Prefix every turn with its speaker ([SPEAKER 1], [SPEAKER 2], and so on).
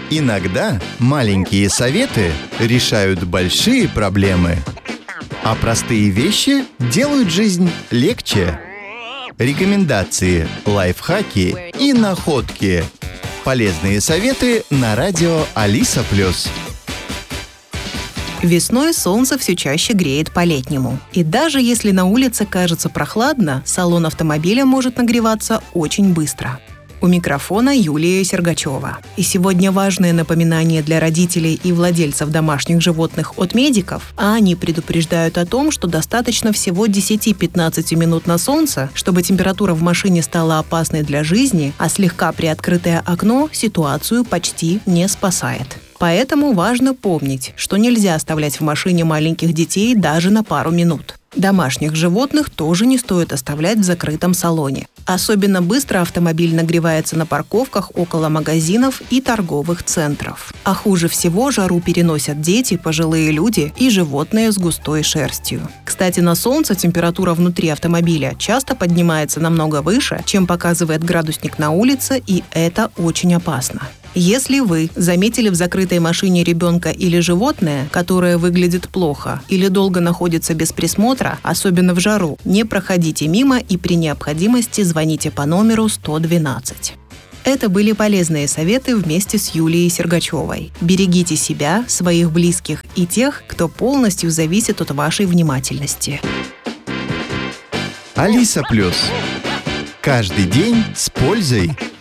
[SPEAKER 1] Иногда маленькие советы решают большие проблемы, а простые вещи делают жизнь легче. Рекомендации, лайфхаки и находки. Полезные советы на радио Алиса+.
[SPEAKER 2] Весной солнце все чаще греет по-летнему. И даже если на улице кажется прохладно, салон автомобиля может нагреваться очень быстро. У микрофона Юлия Сергачева. И сегодня важное напоминание для родителей и владельцев домашних животных от медиков, а они предупреждают о том, что достаточно всего 10-15 минут на солнце, чтобы температура в машине стала опасной для жизни, а слегка приоткрытое окно ситуацию почти не спасает. Поэтому важно помнить, что нельзя оставлять в машине маленьких детей даже на пару минут. Домашних животных тоже не стоит оставлять в закрытом салоне. Особенно быстро автомобиль нагревается на парковках около магазинов и торговых центров. А хуже всего жару переносят дети, пожилые люди и животные с густой шерстью. Кстати, на солнце температура внутри автомобиля часто поднимается намного выше, чем показывает градусник на улице, и это очень опасно. Если вы заметили в закрытой машине ребенка или животное, которое выглядит плохо или долго находится без присмотра, особенно в жару, не проходите мимо и при необходимости звоните по номеру 112. Это были полезные советы вместе с Юлией Сергачевой. Берегите себя, своих близких и тех, кто полностью зависит от вашей внимательности.
[SPEAKER 1] Алиса+. Каждый день с пользой.